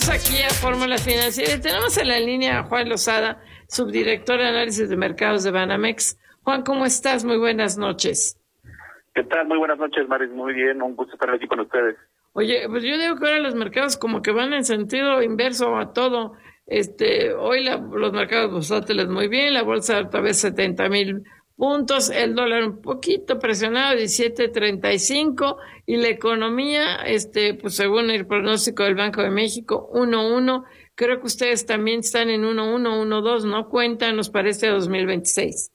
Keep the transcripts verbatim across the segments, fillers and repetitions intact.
Aquí a Fórmula Financiera y tenemos en la línea a Juan Lozada, subdirector de análisis de mercados de Banamex. Juan, ¿cómo estás? Muy buenas noches. ¿Qué tal? Muy buenas noches, Maris. Muy bien, un gusto estar aquí con ustedes. Oye, pues yo digo que ahora los mercados como que van en sentido inverso a todo. Este, hoy la, los mercados bursátiles muy bien, la bolsa otra vez setenta mil puntos, el dólar un poquito presionado, diecisiete treinta y cinco, y la economía, este, pues según el pronóstico del Banco de México, uno uno. Creo que ustedes también están en uno uno, uno dos, ¿no? Cuéntanos para este dos mil veintiséis.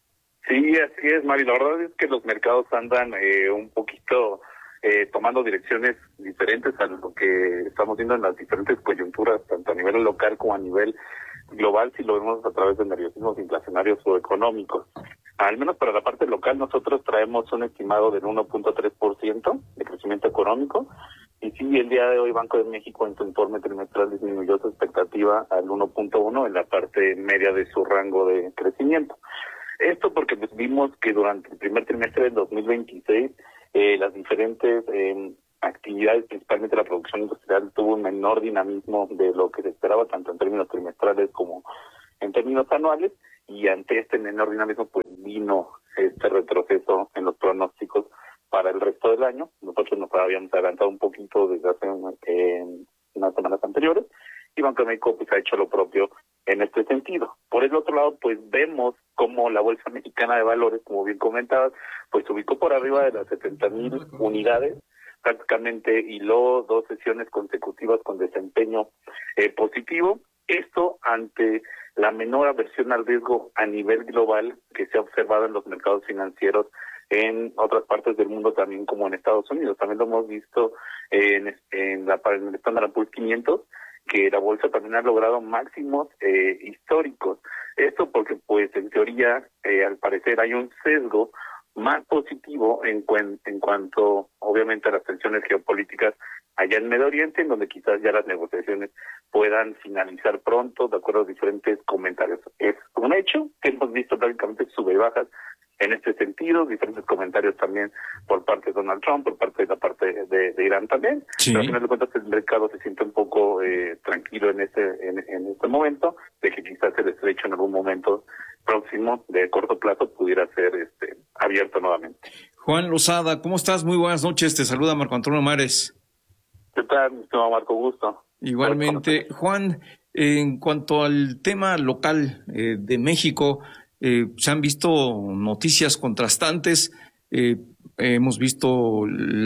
Sí, así es, Mari. La verdad es que los mercados andan eh, un poquito eh, tomando direcciones diferentes a lo que estamos viendo en las diferentes coyunturas, tanto a nivel local como a nivel global, si lo vemos a través de nerviosismos inflacionarios o económicos. Al menos para la parte local, nosotros traemos un estimado del uno punto tres por ciento de crecimiento económico. Y sí, el día de hoy Banco de México en su informe trimestral disminuyó su expectativa al uno punto uno en la parte media de su rango de crecimiento. Esto porque pues, vimos que durante el primer trimestre del dos mil veintiséis eh, las diferentes eh, actividades, principalmente la producción industrial, tuvo un menor dinamismo de lo que se esperaba, tanto en términos trimestrales como en términos anuales, y ante este menor dinamismo pues vino este retroceso en los pronósticos para el resto del año. Nosotros nos habíamos adelantado un poquito desde hace eh, unas semanas anteriores, y Banco de México pues ha hecho lo propio en este sentido. Por el otro lado, pues vemos como la Bolsa Mexicana de Valores, como bien comentabas, pues se ubicó por arriba de las setenta mil unidades, prácticamente hiló dos sesiones consecutivas con desempeño eh, positivo. Esto ante la menor aversión al riesgo a nivel global que se ha observado en los mercados financieros en otras partes del mundo, también como en Estados Unidos. También lo hemos visto en, en, la, en el Standard and Poor's quinientos, que la bolsa también ha logrado máximos eh, históricos. Esto porque, pues, en teoría, eh, al parecer hay un sesgo más positivo en, cuen en cuanto, obviamente, a las tensiones geopolíticas allá en Medio Oriente, en donde quizás ya las negociaciones puedan finalizar pronto, de acuerdo a diferentes comentarios. Es un hecho que hemos visto prácticamente sube y bajas en este sentido, diferentes comentarios también por parte de Donald Trump, por parte de la parte de, de Irán también. Sí. Pero al final de cuentas el mercado se siente un poco eh, tranquilo en este en, en este momento, de que quizás el estrecho en algún momento próximo, de corto plazo, pudiera ser este abierto nuevamente. Juan Lozada, ¿cómo estás? Muy buenas noches, te saluda Marco Antonio Mares. ¿Qué tal, mi estimado Marco? Gusto. Igualmente. Juan, en cuanto al tema local eh, de México, eh, se han visto noticias contrastantes. Eh, hemos visto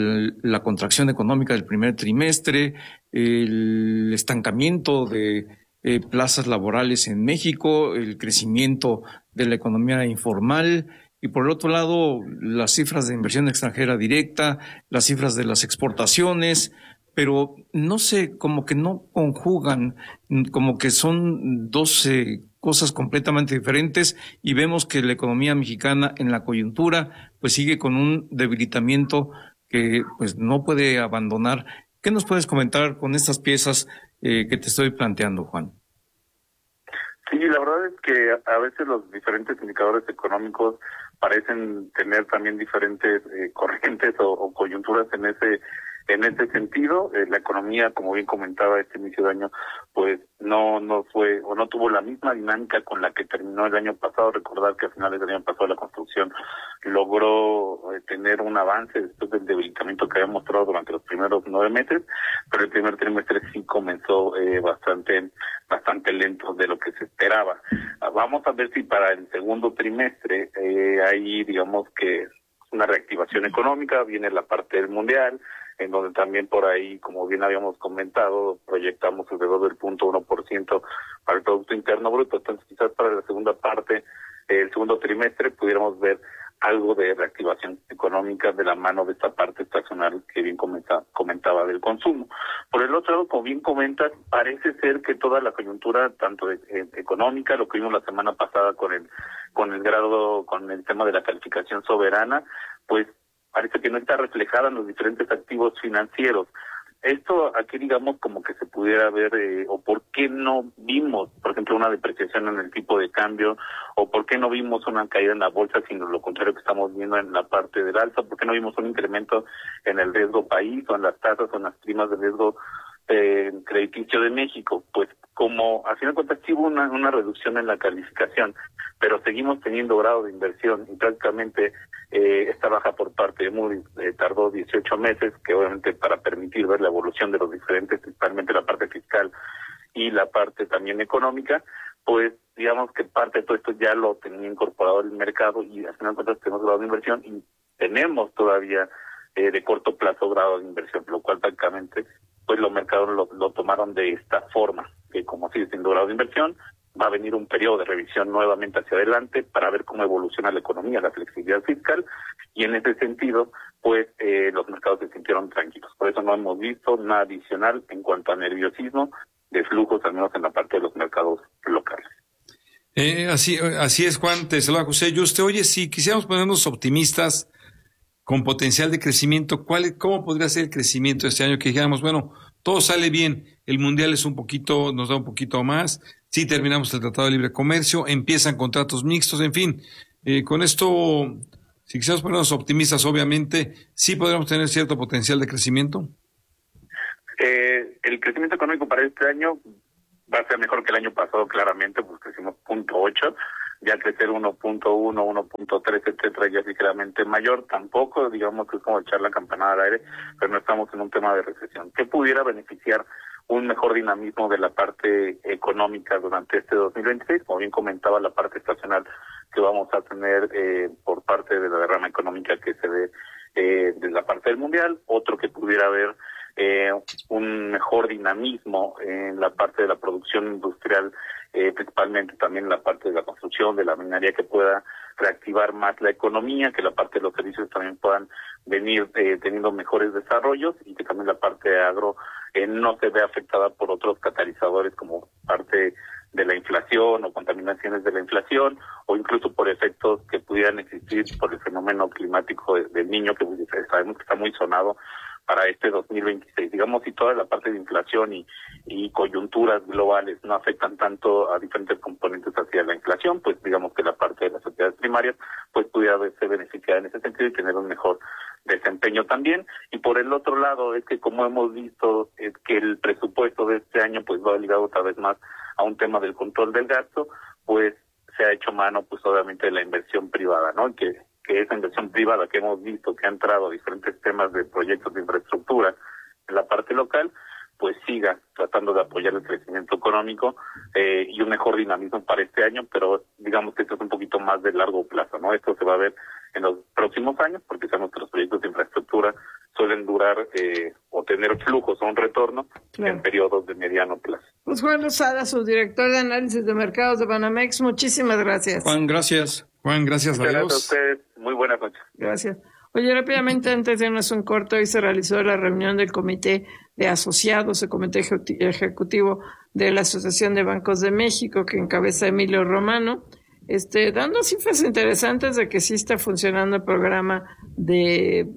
la contracción económica del primer trimestre, el estancamiento de eh, plazas laborales en México, el crecimiento de la economía informal, y por el otro lado, las cifras de inversión extranjera directa, las cifras de las exportaciones, pero no sé, como que no conjugan, como que son dos eh, cosas completamente diferentes, y vemos que la economía mexicana en la coyuntura pues sigue con un debilitamiento que pues no puede abandonar. ¿Qué nos puedes comentar con estas piezas eh, que te estoy planteando, Juan? Sí, la verdad es que a veces los diferentes indicadores económicos parecen tener también diferentes eh, corrientes o, o coyunturas en ese en ese sentido. Eh, la economía, como bien comentaba, este inicio de año, pues no no fue o no tuvo la misma dinámica con la que terminó el año pasado. Recordar que a finales del año pasado la construcción logró eh, tener un avance después del debilitamiento que había mostrado durante los primeros nueve meses, pero el primer trimestre sí comenzó eh, bastante bastante lento de lo que se esperaba. Uh, vamos a ver si para el segundo trimestre eh, hay, digamos que una reactivación económica, viene la parte del mundial, en donde también por ahí, como bien habíamos comentado, proyectamos alrededor del punto uno por ciento para el Producto Interno Bruto. Entonces, quizás para la segunda parte, eh, el segundo trimestre, pudiéramos ver algo de reactivación económica de la mano de esta parte estacional que bien comenta, comentaba del consumo. Por el otro lado, como bien comentas, parece ser que toda la coyuntura, tanto de, eh, económica, lo que vimos la semana pasada con el con el grado, con el tema de la calificación soberana, pues parece que no está reflejada en los diferentes activos financieros. Esto aquí, digamos, como que se pudiera ver, eh, o por qué no vimos, por ejemplo, una depreciación en el tipo de cambio, o por qué no vimos una caída en la bolsa, sino lo contrario que estamos viendo en la parte del alza, por qué no vimos un incremento en el riesgo país, o en las tasas, o en las primas de riesgo eh, crediticio de México, pues como a fin de cuentas sí hubo una, una reducción en la calificación, pero seguimos teniendo grado de inversión y prácticamente eh, esta baja por parte de Moody's eh, tardó dieciocho meses, que obviamente para permitir ver la evolución de los diferentes, principalmente la parte fiscal y la parte también económica, pues digamos que parte de todo esto ya lo tenía incorporado el mercado y al final de cuentas tenemos grado de inversión y tenemos todavía eh, de corto plazo grado de inversión, lo cual prácticamente pues los mercados lo, lo tomaron de esta forma, que como sigue siendo grado de inversión, va a venir un periodo de revisión nuevamente hacia adelante para ver cómo evoluciona la economía, la flexibilidad fiscal, y en ese sentido, pues eh, los mercados se sintieron tranquilos. Por eso no hemos visto nada adicional en cuanto a nerviosismo de flujos, al menos en la parte de los mercados locales. Eh, así, así es, Juan, te saluda José Yuste. Oye, si quisiéramos ponernos optimistas con potencial de crecimiento, ¿cuál, cómo podría ser el crecimiento este año? Que dijéramos, bueno, todo sale bien, el mundial es un poquito, nos da un poquito más, sí terminamos el Tratado de Libre Comercio, empiezan contratos mixtos, en fin, eh, con esto, si quisiéramos ponernos optimistas, obviamente, sí podríamos tener cierto potencial de crecimiento. Eh, el crecimiento económico para este año va a ser mejor que el año pasado, claramente, pues crecimos punto ocho, ya crecer uno punto uno, uno punto tres, etcétera, ya es ligeramente mayor, tampoco, digamos que es como echar la campanada al aire, pero no estamos en un tema de recesión. ¿Qué pudiera beneficiar un mejor dinamismo de la parte económica durante este dos mil veintiséis? Como bien comentaba, la parte estacional que vamos a tener eh, por parte de la derrama económica que se ve eh, de la parte del mundial, otro que pudiera haber Eh, un mejor dinamismo en la parte de la producción industrial, eh, principalmente también en la parte de la construcción, de la minería, que pueda reactivar más la economía, que la parte de los servicios también puedan venir eh, teniendo mejores desarrollos y que también la parte de agro eh, no se vea afectada por otros catalizadores como parte de la inflación o contaminaciones de la inflación o incluso por efectos que pudieran existir por el fenómeno climático de, del Niño, que sabemos que está muy sonado para este dos mil veintiséis. Digamos, si toda la parte de inflación y, y coyunturas globales no afectan tanto a diferentes componentes hacia la inflación, pues digamos que la parte de las actividades primarias pues pudiera verse beneficiada en ese sentido y tener un mejor desempeño también. Y por el otro lado es que, como hemos visto, es que el presupuesto de este año pues va ligado otra vez más a un tema del control del gasto, pues se ha hecho mano pues obviamente de la inversión privada, ¿no? Que que esa inversión privada que hemos visto que ha entrado a diferentes temas de proyectos de infraestructura en la parte local, pues siga tratando de apoyar el crecimiento económico eh, y un mejor dinamismo para este año, pero digamos que esto es un poquito más de largo plazo, ¿no? Esto se va a ver en los próximos años, porque sabemos que los proyectos de infraestructura suelen durar eh, o tener flujos o un retorno claro. en periodos de mediano plazo. Pues Juan Lozada, subdirector de análisis de mercados de Banamex, muchísimas gracias. Juan, gracias. Juan, gracias Muchas a Dios. Gracias a ustedes. Muy buenas noches. Gracias. Oye, rápidamente, antes de irnos un corto, hoy se realizó la reunión del Comité de Asociados, el Comité Ejecutivo de la Asociación de Bancos de México, que encabeza Emilio Romano, este, dando cifras interesantes de que sí está funcionando el programa de,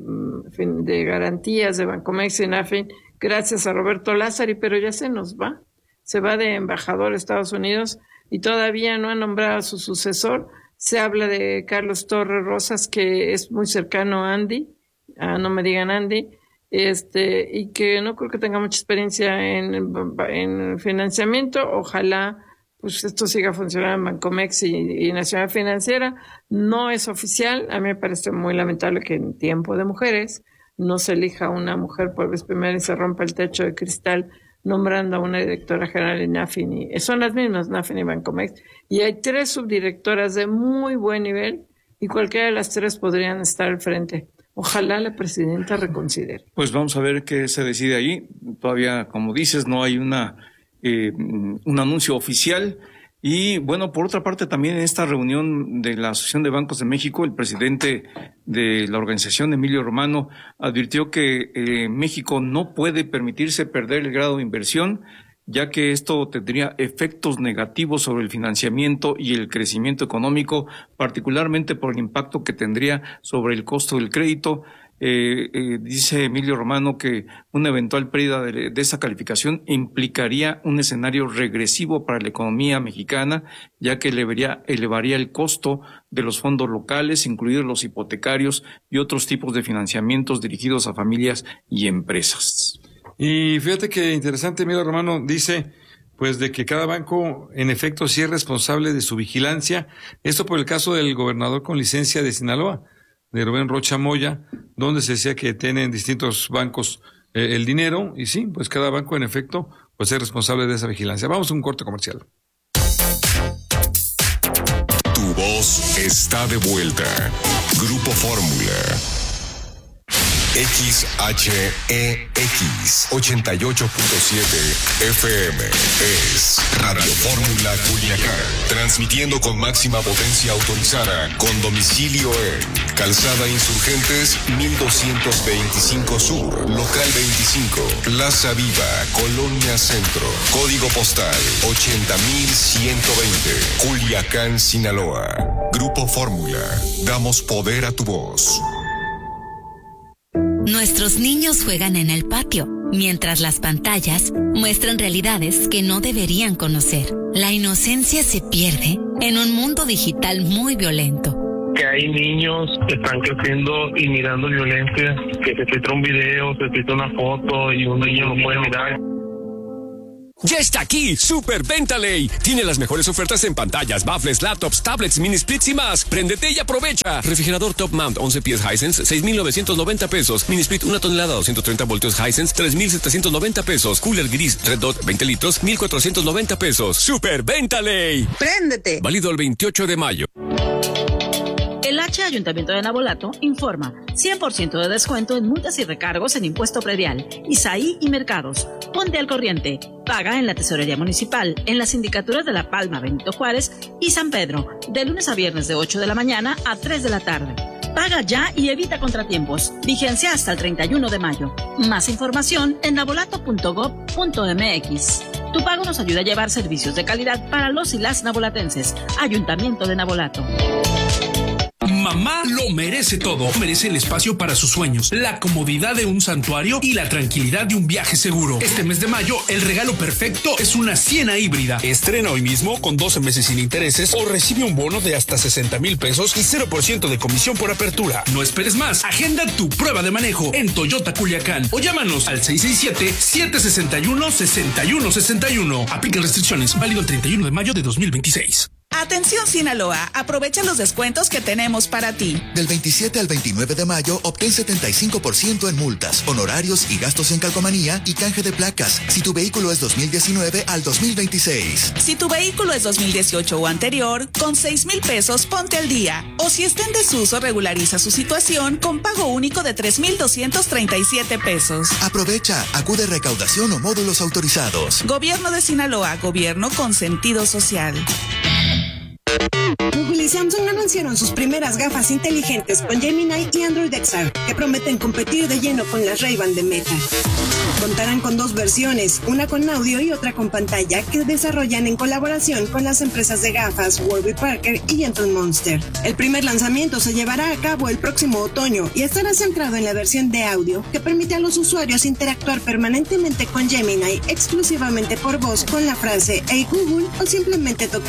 de garantías de Bancomex y Nafin, gracias a Roberto Lázari, pero ya se nos va. Se va de embajador a Estados Unidos y todavía no ha nombrado a su sucesor. Se habla de Carlos Torres Rosas, que es muy cercano a Andy, a no me digan Andy, este, y que no creo que tenga mucha experiencia en, en financiamiento. Ojalá pues esto siga funcionando en Bancomex y, y Nacional Financiera. No es oficial. A mí me parece muy lamentable que en tiempo de mujeres no se elija una mujer por vez primera y se rompa el techo de cristal nombrando a una directora general en Nafin. Y son las mismas, Nafin y Bancomex. Y hay tres subdirectoras de muy buen nivel y cualquiera de las tres podrían estar al frente. Ojalá la presidenta reconsidere. Pues vamos a ver qué se decide ahí. Todavía, como dices, no hay una eh, un anuncio oficial. Y bueno, por otra parte, también en esta reunión de la Asociación de Bancos de México, el presidente de la organización, Emilio Romano, advirtió que eh, México no puede permitirse perder el grado de inversión, ya que esto tendría efectos negativos sobre el financiamiento y el crecimiento económico, particularmente por el impacto que tendría sobre el costo del crédito. Eh, eh, dice Emilio Romano que una eventual pérdida de, de esa calificación implicaría un escenario regresivo para la economía mexicana, ya que elevaría, elevaría el costo de los fondos locales, incluidos los hipotecarios y otros tipos de financiamientos dirigidos a familias y empresas. Y fíjate que interesante, mira, Romano, dice pues de que cada banco en efecto sí es responsable de su vigilancia. Esto por el caso del gobernador con licencia de Sinaloa, de Rubén Rocha Moya, donde se decía que tienen distintos bancos eh, el dinero, y sí, pues cada banco en efecto pues es responsable de esa vigilancia. Vamos a un corte comercial. Tu voz está de vuelta. Grupo Fórmula. X H E X ochenta y ocho punto siete F M es Radio Fórmula Culiacán, transmitiendo con máxima potencia autorizada, con domicilio en Calzada Insurgentes mil doscientos veinticinco Sur, Local veinticinco, Plaza Viva, Colonia Centro, Código Postal ochenta mil ciento veinte, Culiacán, Sinaloa. Grupo Fórmula, damos poder a tu voz. Nuestros niños juegan en el patio, mientras las pantallas muestran realidades que no deberían conocer. La inocencia se pierde en un mundo digital muy violento. Que hay niños que están creciendo y mirando violencia, que se filtra un video, se filtra una foto y un niño lo puede mirar. Ya está aquí, Super Venta Ley. Tiene las mejores ofertas en pantallas, baffles, laptops, tablets, mini splits y más. Préndete y aprovecha. Refrigerador Top Mount once pies Hisense, seis mil novecientos noventa pesos. Mini split una tonelada, doscientos treinta voltios Hisense, tres mil setecientos noventa pesos. Cooler gris Red Dot veinte litros, mil cuatrocientos noventa pesos. Super Venta Ley. Préndete. Válido el veintiocho de mayo. El H Ayuntamiento de Navolato informa cien por ciento de descuento en multas y recargos en impuesto predial, I S A I y mercados. Ponte al corriente. Paga en la Tesorería Municipal, en las sindicaturas de La Palma, Benito Juárez y San Pedro, de lunes a viernes de ocho de la mañana a tres de la tarde. Paga ya y evita contratiempos. Vigencia hasta el treinta y uno de mayo. Más información en navolato punto gob punto m x. Tu pago nos ayuda a llevar servicios de calidad para los y las navolatenses. Ayuntamiento de Navolato. Mamá lo merece todo. Merece el espacio para sus sueños, la comodidad de un santuario y la tranquilidad de un viaje seguro. Este mes de mayo, el regalo perfecto es una Siena híbrida. Estrena hoy mismo con doce meses sin intereses o recibe un bono de hasta sesenta mil pesos y cero por ciento de comisión por apertura. No esperes más. Agenda tu prueba de manejo en Toyota Culiacán o llámanos al seis seis siete, siete seis uno, seis uno seis uno. Aplica restricciones. Válido el treinta y uno de mayo de dos mil veintiséis. Atención Sinaloa, aprovecha los descuentos que tenemos para ti. Del veintisiete al veintinueve de mayo, obtén setenta y cinco por ciento en multas, honorarios y gastos en calcomanía y canje de placas, si tu vehículo es dos mil diecinueve al dos mil veintiséis. Si tu vehículo es dos mil dieciocho o anterior, con seis mil pesos ponte al día. O si está en desuso, regulariza su situación con pago único de tres mil doscientos treinta y siete pesos. Aprovecha, acude recaudación o módulos autorizados. Gobierno de Sinaloa, gobierno con sentido social. Google y Samsung anunciaron sus primeras gafas inteligentes con Gemini y Android X R, que prometen competir de lleno con las Ray-Ban de Meta. Contarán con dos versiones, una con audio y otra con pantalla, que desarrollan en colaboración con las empresas de gafas Warby Parker y Gentle Monster. El primer lanzamiento se llevará a cabo el próximo otoño y estará centrado en la versión de audio, que permite a los usuarios interactuar permanentemente con Gemini exclusivamente por voz con la frase "Hey Google" o simplemente tocar